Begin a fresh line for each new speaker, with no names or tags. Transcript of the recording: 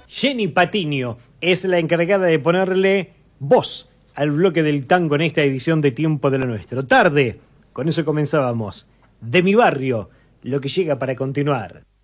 Jenny Patiño es la encargada de ponerle voz al bloque del tango en esta edición de Tiempo de lo Nuestro. Tarde, con eso comenzábamos. De mi barrio, lo que llega para continuar.